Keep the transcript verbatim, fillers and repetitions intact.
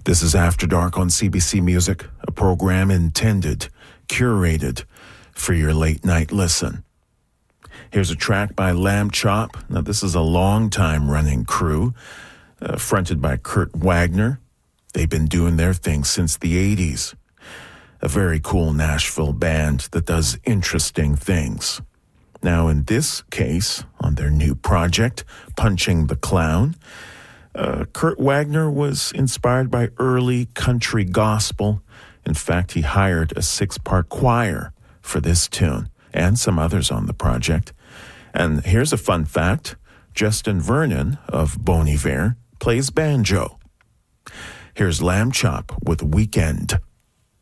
This is After Dark on C B C Music, a program intended, curated for your late night listen. Here's a track by Lamb Chop. Now, this is a long-time running crew, uh, fronted by Kurt Wagner. They've been doing their thing since the eighties. A very cool Nashville band that does interesting things. Now, in this case, on their new project, Punching the Clown, uh, Kurt Wagner was inspired by early country gospel. In fact, he hired a six-part choir for this tune and some others on the project. And here's a fun fact. Justin Vernon of Bon Iver plays banjo. Here's Lamb Chop with Weekend.